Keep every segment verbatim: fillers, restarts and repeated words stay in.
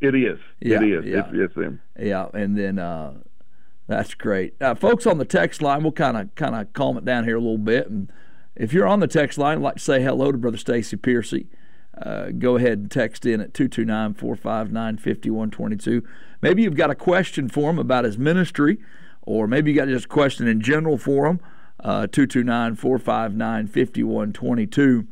It is. Yeah, it is. Yeah. It's, it's them. Yeah, and then uh, that's great. Uh, folks on the text line, we'll kind of kind of calm it down here a little bit. And if you're on the text line, I'd like to say hello to Brother Stacy Piercy. Uh, go ahead and text in at two two nine, four five nine, five one two two. Maybe you've got a question for him about his ministry, or maybe you got just a question in general for him. Uh, two two nine, four five nine, five one two two.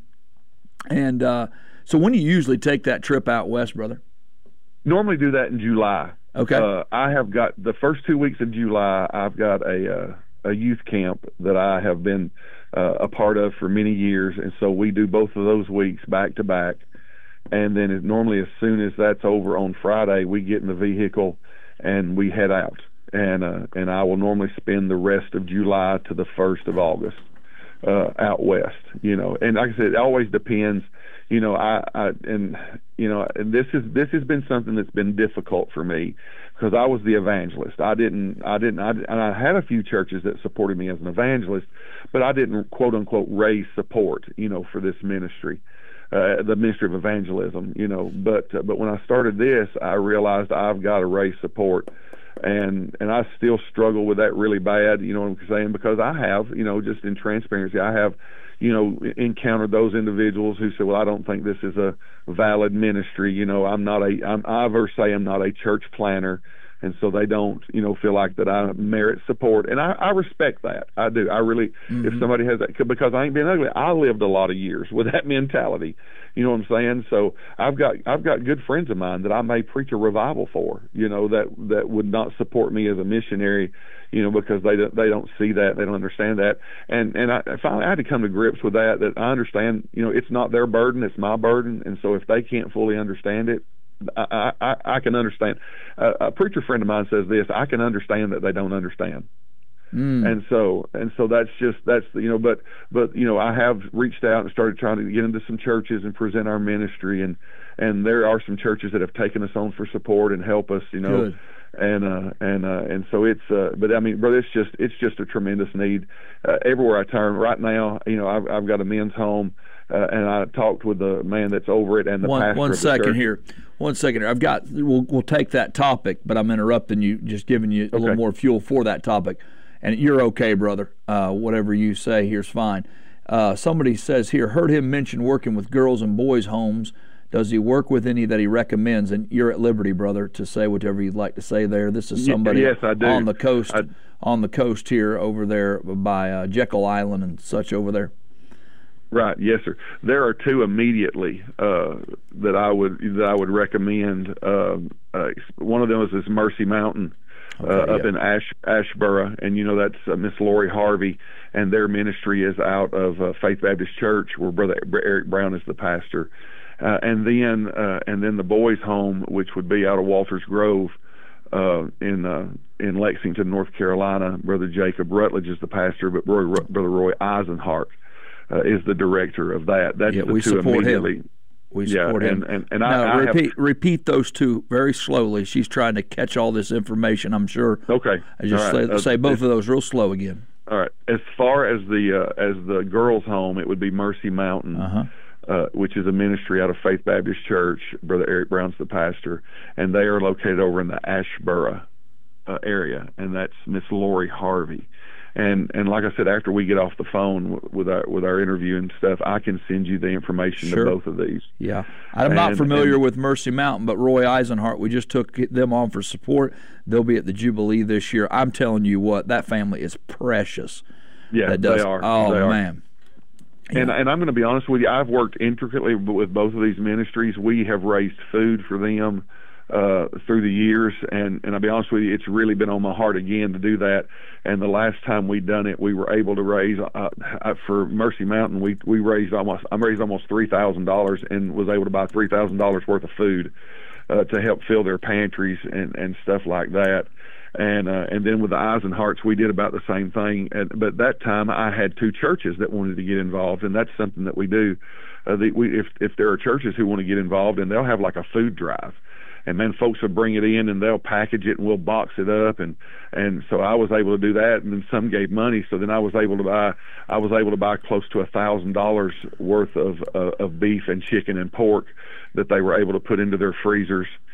And uh, so when do you usually take that trip out west, brother? Normally do that in July. Okay. Uh, I have got the first two weeks of July. I've got a uh, a youth camp that I have been uh, a part of for many years, and so we do both of those weeks back to back. And then it, normally, as soon as that's over on Friday, we get in the vehicle and we head out. And uh, and I will normally spend the rest of July to the first of August uh, out west. You know, and like I said, it always depends. You know, I, I and you know, and this is this has been something that's been difficult for me because I was the evangelist. I didn't, I didn't, I, and I had a few churches that supported me as an evangelist, but I didn't quote unquote raise support, you know, for this ministry, uh, the ministry of evangelism, you know. But uh, but when I started this, I realized I've got to raise support. And and I still struggle with that really bad, you know what I'm saying? Because I have, you know, just in transparency, I have, you know, encountered those individuals who say, well, I don't think this is a valid ministry. You know, I'm not a, I'm, I ever say I'm not a church planner. And so they don't, you know, feel like that I merit support. And I, I respect that. I do. I really, mm-hmm. if somebody has that, because I ain't been ugly, I lived a lot of years with that mentality. You know what I'm saying? So I've got, I've got good friends of mine that I may preach a revival for, you know, that, that would not support me as a missionary, you know, because they don't, they don't see that, they don't understand that. And, and I finally I had to come to grips with that, that I understand, you know, it's not their burden, it's my burden. And so if they can't fully understand it, I, I, I can understand. Uh, a preacher friend of mine says this: I can understand that they don't understand. Mm. And so, and so that's just, that's, you know, but, but, you know, I have reached out and started trying to get into some churches and present our ministry. And, and there are some churches that have taken us on for support and help us, you know, Good. and, uh, and, uh, and so it's, uh, but I mean, brother, it's just, it's just a tremendous need, uh, everywhere I turn right now. You know, I've, I've got a men's home, uh, and I talked with the man that's over it and the one, pastor one of the second church. here. One second here. I've got, we'll, we'll take that topic, but I'm interrupting you, just giving you a okay. little more fuel for that topic. And you're okay, brother. Uh, whatever you say here's fine. Uh, somebody says here, heard him mention working with girls and boys' homes. Does he work with any that he recommends? And you're at liberty, brother, to say whatever you'd like to say there. This is somebody yes, I do. on the coast, I, on the coast here over there by uh, Jekyll Island and such over there. Right. Yes, sir. There are two immediately uh, that I would that I would recommend. Uh, uh, one of them is this Mercy Mountain. Okay, uh, up yeah. in Ash, Ashboro, and you know that's uh, Miss Lori Harvey, and their ministry is out of uh, Faith Baptist Church, where Brother Eric Brown is the pastor, uh, and then uh, and then the boys' home, which would be out of Walters Grove, uh, in uh, in Lexington, North Carolina. Brother Jacob Rutledge is the pastor, but Roy, Brother Roy Eisenhart uh, is the director of that. That's yeah, the we two support immediately. Him. We support yeah, him. And, and, and now, I, I repeat have, repeat those two very slowly. She's trying to catch all this information, I'm sure. Okay. I just right. say, uh, say both of those real slow again. All right. As far as the uh, as the girls' home, it would be Mercy Mountain, uh-huh. uh, which is a ministry out of Faith Baptist Church. Brother Eric Brown's the pastor, and they are located over in the Ashboro uh, area, and that's Miss Lori Harvey. And and like I said, after we get off the phone with our with our interview and stuff, I can send you the information sure. to both of these. Yeah, I'm and, not familiar and, with Mercy Mountain, but Roy Eisenhart, we just took them on for support. They'll be at the Jubilee this year. I'm telling you what, that family is precious. Yeah, that does, they are. Oh they are. man. And yeah. and I'm going to be honest with you, I've worked intricately with both of these ministries. We have raised food for them uh, through the years, and, and I'll be honest with you, it's really been on my heart again to do that. And the last time we done it, we were able to raise uh, for Mercy Mountain. We we raised almost I raised almost three thousand dollars and was able to buy three thousand dollars worth of food uh, to help fill their pantries and, and stuff like that. And uh, and then with the Eisenharts, we did about the same thing. And, but that time, I had two churches that wanted to get involved, and that's something that we do. Uh, the, we, if if there are churches who want to get involved, and they'll have like a food drive. And then folks will bring it in and they'll package it and we'll box it up. And, and so I was able to do that. And then some gave money. So then I was able to buy, I was able to buy close to a thousand dollars worth of, uh, of beef and chicken and pork that they were able to put into their freezers